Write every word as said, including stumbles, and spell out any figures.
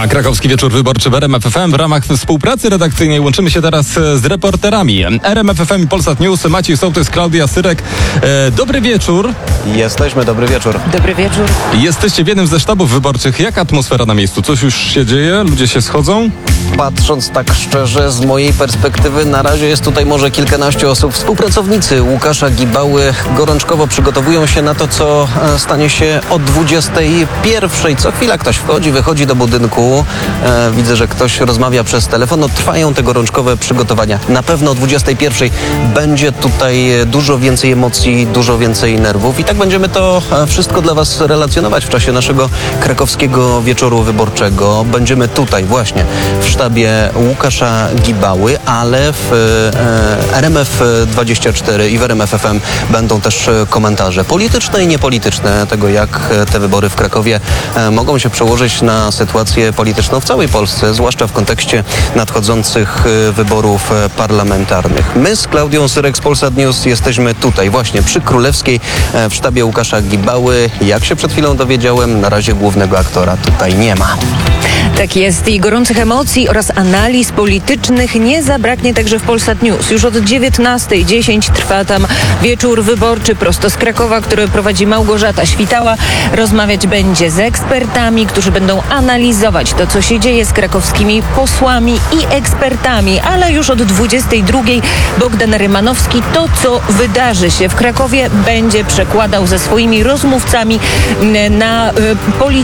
Trwa Krakowski Wieczór Wyborczy w R M F F M. W ramach współpracy redakcyjnej łączymy się teraz z reporterami R M F F M i Polsat News. Maciej Sołtys, Klaudia Syrek. E, dobry wieczór. Jesteśmy, dobry wieczór. Dobry wieczór. Jesteście w jednym ze sztabów wyborczych. Jaka atmosfera na miejscu? Coś już się dzieje? Ludzie się schodzą? Patrząc tak szczerze, z mojej perspektywy, na razie jest tutaj może kilkanaście osób. Współpracownicy Łukasza Gibały gorączkowo przygotowują się na to, co stanie się o dwudziestej pierwszej. Co chwila ktoś wchodzi, wychodzi do budynku. E, widzę, że ktoś rozmawia przez telefon. No, trwają te gorączkowe przygotowania. Na pewno o dwudziestej pierwszej będzie tutaj dużo więcej emocji, dużo więcej nerwów. I tak będziemy to wszystko dla Was relacjonować w czasie naszego krakowskiego wieczoru wyborczego. Będziemy tutaj właśnie w sztabie Łukasza Gibały, ale w e, R M F dwadzieścia cztery i w R M F F M będą też komentarze polityczne i niepolityczne tego, jak te wybory w Krakowie e, mogą się przełożyć na sytuację polityczną w całej Polsce, zwłaszcza w kontekście nadchodzących e, wyborów e, parlamentarnych. My z Klaudią Syrek z Polsat News jesteśmy tutaj właśnie przy Królewskiej e, w sztabie Łukasza Gibały. Jak się przed chwilą dowiedziałem, na razie głównego aktora tutaj nie ma. Tak jest i gorących emocji oraz analiz politycznych nie zabraknie także w Polsat News. Już od dziewiętnastej dziesięć trwa tam wieczór wyborczy prosto z Krakowa, który prowadzi Małgorzata Świtała. Rozmawiać będzie z ekspertami, którzy będą analizować to, co się dzieje, z krakowskimi posłami i ekspertami, ale już od dwudziestej drugiej Bogdan Rymanowski to, co wydarzy się w Krakowie, będzie przekładał ze swoimi rozmówcami na y,